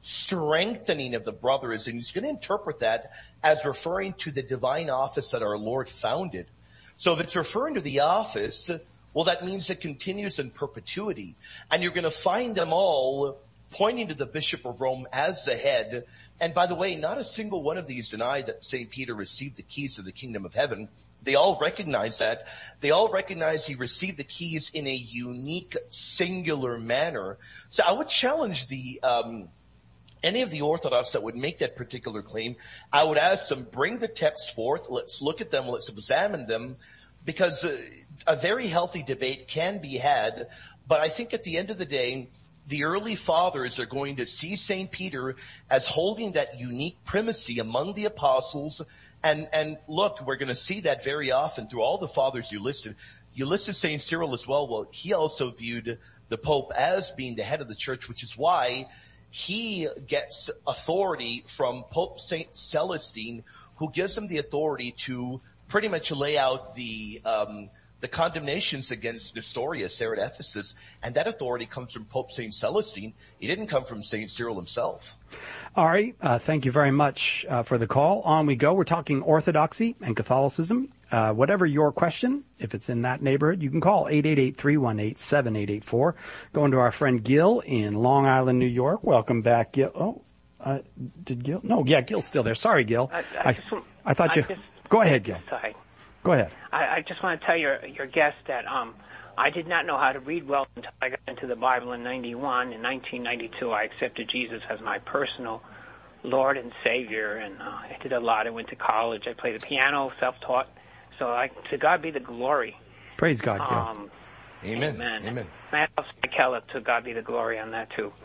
strengthening of the brothers, and he's going to interpret that as referring to the divine office that our Lord founded. So if it's referring to the office, well, that means it continues in perpetuity. And you're going to find them all pointing to the Bishop of Rome as the head. And by the way, not a single one of these deny that St. Peter received the keys of the kingdom of heaven. They all recognize that. They all recognize he received the keys in a unique, singular manner. So I would challenge any of the Orthodox that would make that particular claim. I would ask them, bring the text forth. Let's look at them. Let's examine them, because a very healthy debate can be had. But I think at the end of the day, the early fathers are going to see St. Peter as holding that unique primacy among the apostles. And look, we're going to see that very often through all the fathers you listed. You listed St. Cyril as well. Well, he also viewed the Pope as being the head of the church, which is why he gets authority from Pope St. Celestine, who gives him the authority to pretty much lay out the condemnations against Nestorius there at Ephesus, and that authority comes from Pope St. Celestine. It didn't come from St. Cyril himself. All right. Thank you very much for the call. On we go. We're talking Orthodoxy and Catholicism. Whatever your question, if it's in that neighborhood, you can call 888-318-7884. Going to our friend Gil in Long Island, New York. Welcome back, Gil. Did Gil? No, yeah, Gil's still there. Sorry, Gil. I thought you... Go ahead, Gil. Sorry. Go ahead. I just want to tell your guest that I did not know how to read well until I got into the Bible in 91. In 1992, I accepted Jesus as my personal Lord and Savior, and I did a lot. I went to college. I played the piano, self-taught. So to God be the glory. Praise God, Gil. Amen. Amen. And also Keller, to God be the glory on that, too.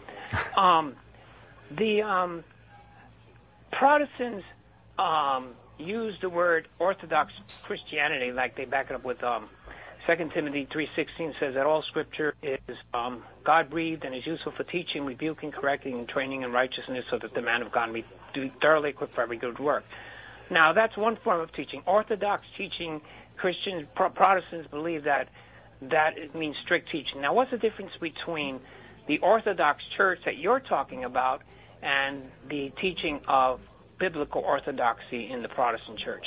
The Protestants use the word Orthodox Christianity, like they back it up with 2 Timothy 3:16 says that all Scripture is God-breathed and is useful for teaching, rebuking, correcting, and training in righteousness, so that the man of God may be thoroughly equipped for every good work. Now, that's one form of teaching. Orthodox teaching, Christians, Protestants believe that it means strict teaching. Now, what's the difference between the Orthodox Church that you're talking about and the teaching of biblical orthodoxy in the Protestant Church?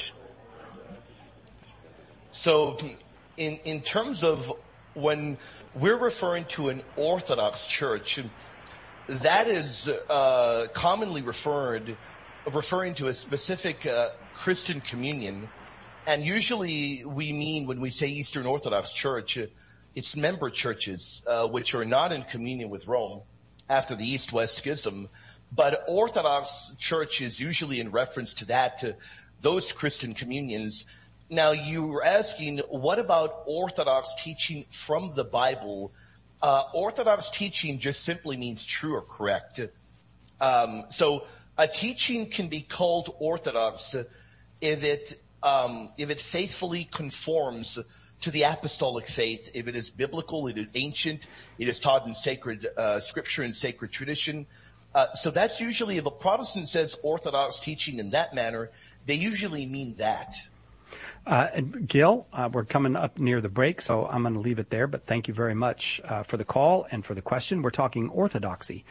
So, in terms of when we're referring to an Orthodox Church, that is commonly referring to a specific Christian communion. And usually we mean, when we say Eastern Orthodox Church, it's member churches which are not in communion with Rome after the East-West Schism. But Orthodox Church is usually in reference to those Christian communions. Now, you were asking, what about Orthodox teaching from the Bible? Orthodox teaching just simply means true or correct. So a teaching can be called Orthodox if it faithfully conforms to the apostolic faith, if it is biblical, it is ancient, it is taught in sacred scripture and sacred tradition. So that's usually, if a Protestant says Orthodox teaching in that manner, they usually mean that. Gil, we're coming up near the break, so I'm going to leave it there. But thank you very much for the call and for the question. We're talking Orthodoxy.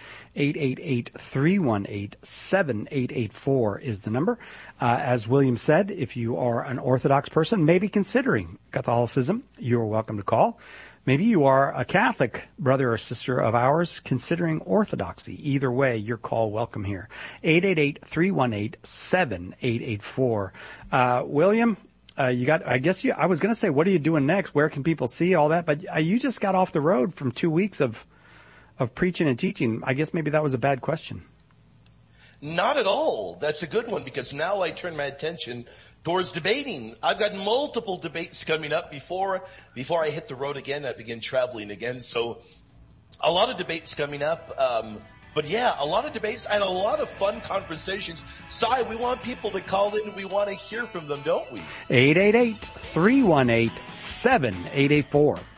888-318-7884 is the number. As William said, if you are an Orthodox person, maybe considering Catholicism, you're welcome to call. Maybe you are a Catholic brother or sister of ours considering Orthodoxy. Either way, your call welcome here. 888-318-7884. William, I was going to say, what are you doing next? Where can people see all that? But you just got off the road from 2 weeks of preaching and teaching. I guess maybe that was a bad question. Not at all. That's a good one, because now I turn my attention towards debating. I've got multiple debates coming up before I hit the road again. I begin traveling again. So a lot of debates coming up. But yeah, a lot of debates and a lot of fun conversations. Cy, we want people to call in. We want to hear from them, don't we? 888-318-7884.